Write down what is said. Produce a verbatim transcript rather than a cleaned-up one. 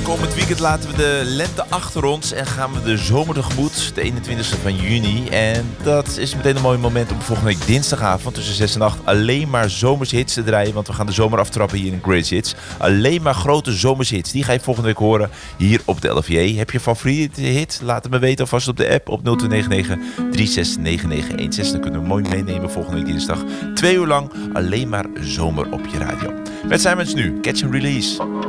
Komend weekend laten we de lente achter ons en gaan we de zomer tegemoet, de eenentwintigste van juni. En dat is meteen een mooi moment om volgende week dinsdagavond tussen zes en acht alleen maar zomerse hits te draaien. Want we gaan de zomer aftrappen hier in Greatest Hits. Alleen maar grote zomerse hits. Die ga je volgende week horen hier op de L V J. Heb je favoriete hit? Laat het me weten alvast op de app op nul twee negen negen, drie zes negen negen een zes. Dan kunnen we mooi meenemen volgende week dinsdag. Twee uur lang alleen maar zomer op je radio. Met Simons nu, Catch and Release.